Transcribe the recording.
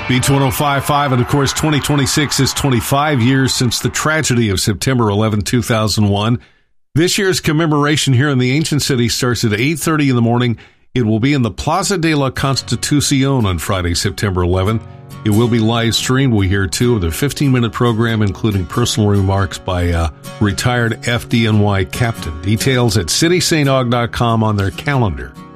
Beach 105.5, and of course 2026 is 25 years since the tragedy of September 11, 2001. This year's commemoration here in the ancient city starts at 8:30 in the morning. It will be in the Plaza de la Constitución on Friday, September 11th. It will be live streamed. We hear two of the 15-minute program, including personal remarks by retired FDNY captain. Details at citysaintaug.com on their calendar.